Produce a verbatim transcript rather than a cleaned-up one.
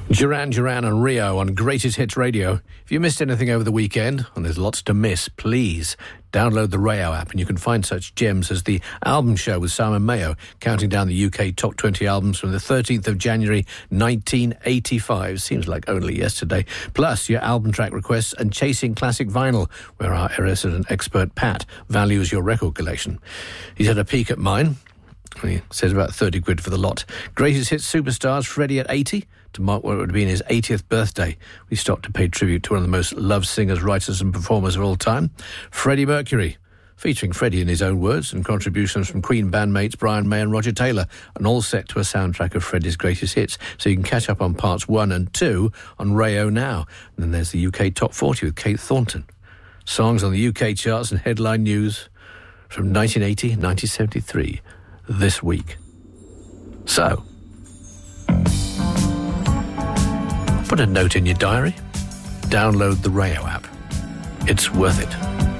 Duran Duran and Rio on Greatest Hits Radio. If you missed anything over the weekend, and there's lots to miss, please download the Rio app and you can find such gems as the album show with Simon Mayo, counting down the U K top twenty albums from the thirteenth of January nineteen eighty-five. Seems like only yesterday. Plus your album track requests and Chasing Classic Vinyl, where our resident expert Pat values your record collection. He's had a peek at mine. He says about thirty quid for the lot. Greatest Hits Superstars, Freddie at eighty. To mark what would have been his eightieth birthday, we stopped to pay tribute to one of the most loved singers, writers and performers of all time, Freddie Mercury, featuring Freddie in his own words and contributions from Queen bandmates Brian May and Roger Taylor, and all set to a soundtrack of Freddie's greatest hits. So you can catch up on parts one and two on Rayo now. And then there's the U K Top forty with Kate Thornton. Songs on the U K charts and headline news from nineteen eighty and nineteen seventy-three this week. So, put a note in your diary. Download the Rayo app. It's worth it.